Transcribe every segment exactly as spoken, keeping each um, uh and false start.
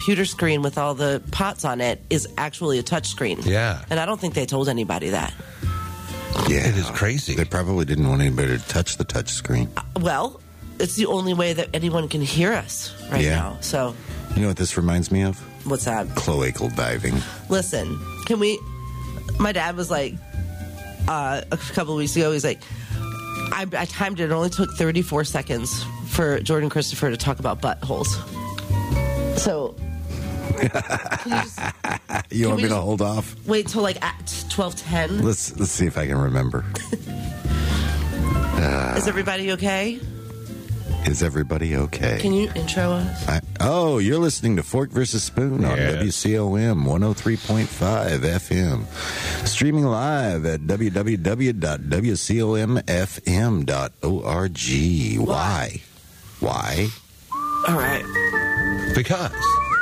computer screen with all the pots on it is actually a touch screen. Yeah. And I don't think they told anybody that. Yeah. It is crazy. They probably didn't want anybody to touch the touch screen. Uh, well, it's the only way that anyone can hear us right Yeah. now. So, You know what this reminds me of? what's that? Cloacal diving. Listen, can we... My dad was like, uh, a couple of weeks ago, he's like, I, I timed it. It only took thirty-four seconds for Jordan Christopher to talk about buttholes. So, can you just You Can want we me to just- hold off? wait till like at twelve ten? Let's let's see if I can remember. Is everybody okay? Is everybody okay? Can you intro us? I, oh, you're listening to Fork versus Spoon on Yes. W C O M one oh three point five F M. Streaming live at w w w dot w c o m f m dot org. Why? Why? All right. Because.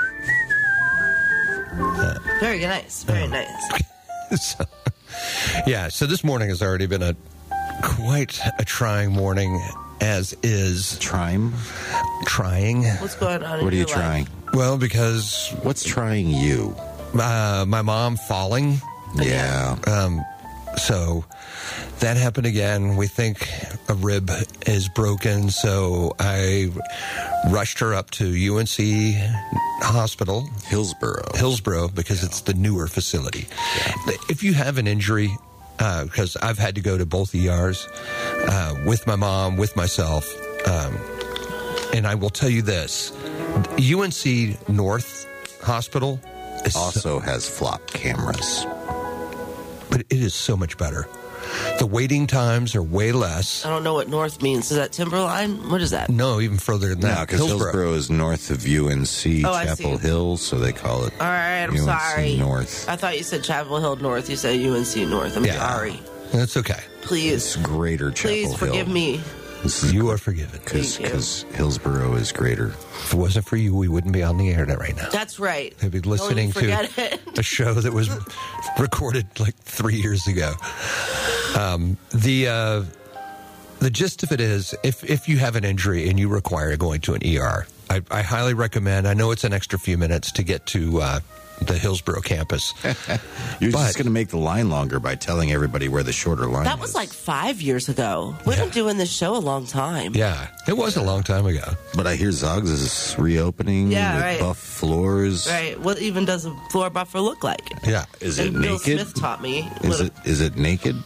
Very nice. Very nice. So, yeah, so this morning has already been a quite a trying morning, as is Trying? trying. What's going on in What are you your life? trying? Well, because What's trying you? uh, my mom falling, Yeah. um, so that happened again. We think a rib is broken, so I rushed her up to U N C Hospital, Hillsboro. Hillsboro, because it's the newer facility. If you have an injury, because uh, I've had to go to both E Rs uh, with my mom, with myself, um, and I will tell you this, U N C North Hospital is Also has flop cameras. but it is so much better. The waiting times are way less. I don't know what north means. Is that Timberline? What is that? No, even further than No, that. because Hillsboro. is north of U N C Oh, I Chapel see. Hill, so they call it All right, I'm U N C sorry. North. I thought you said Chapel Hill North. You said U N C North. I'm Yeah. sorry. That's okay. Please, It's greater Chapel please Hill. forgive me. This is You are forgiven. because Thank you. Hillsboro is greater. If it wasn't for you, we wouldn't be on the air right now. That's right. They'd be Don't listening even to forget it. a show that was recorded like three years ago. Um, the uh, the gist of it is, if if you have an injury and you require going to an E R, I, I highly recommend. I know it's an extra few minutes to get to uh, the Hillsboro campus. You're But- just going to make the line longer by telling everybody where the shorter line That is. was like five years ago. We've been Yeah. doing this show a long time. Yeah, it was a long time ago. But I hear Zogs is reopening Yeah, with right. buff floors. Right. What even does a floor buffer look like? Yeah, Is it And Bill naked? Smith taught me. Is what a- it is it naked?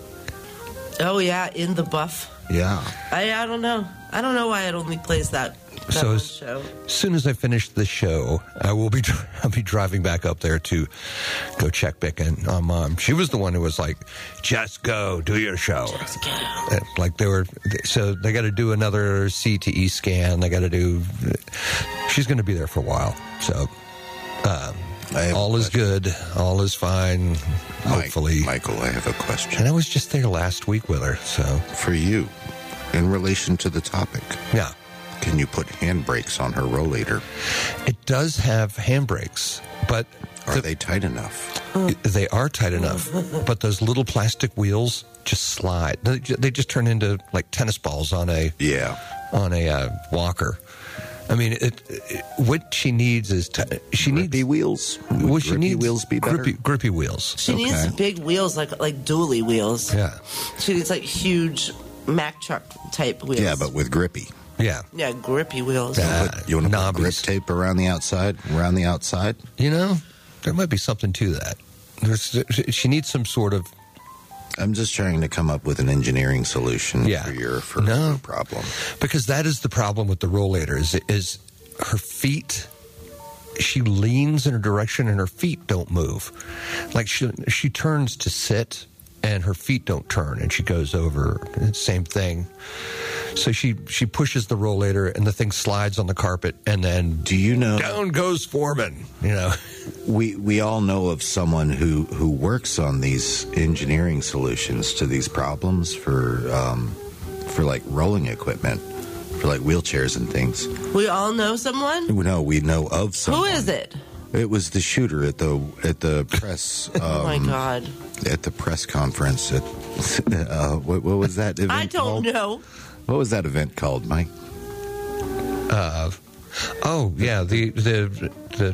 Oh yeah, in the buff. Yeah. I I don't know. I don't know why it only plays that, that So one it's- show. as soon as I finish the show, I will be dri- I'll be driving back up there to go check back in on Mom. She was the one who was like, "Just go, do your show." Uh, Like they were, so they got to do another C T E scan. They got to do. She's going to be there for a while, so uh, I have all a is good, all is fine. Mike- Hopefully, Michael, I have a question and I was just there last week with her, so for you in relation to the topic. yeah. Can you put handbrakes on her rollator? It does have handbrakes, but Are the- they tight enough? They are tight enough, but those little plastic wheels just slide. They ju- they just turn into like tennis balls on a Yeah. on a uh, walker. I mean, it, it, what she needs is t- she Grippy needs wheels? Would well, she grippy needs wheels be better? grippy, grippy wheels. She Okay. needs big wheels, like like dually wheels. Yeah, She needs like huge Mack truck type wheels. Yeah, but with grippy. yeah. yeah, grippy wheels. Yeah. Put- you want to put grip knobbies. tape around the outside? Around the outside? You know, there might be something to that. There's, she needs some sort of I'm just trying to come up with an engineering solution Yeah. for your for No. your problem. because that is the problem with the rollator is is her feet. She leans in a direction and her feet don't move. Like she she turns to sit and her feet don't turn and she goes over. Same thing. So she she pushes the rollator and the thing slides on the carpet and then Do you know down goes Foreman. You know. we we all know of someone who who works on these engineering solutions to these problems for um, for like rolling equipment, for like wheelchairs and things. We all know someone. No, we know of Who someone. is it? It was the shooter at the at the press. Um, Oh my God! At the press conference. At uh, what, what was that event I don't called? know. What was that event called, Mike? Uh, oh yeah, the the the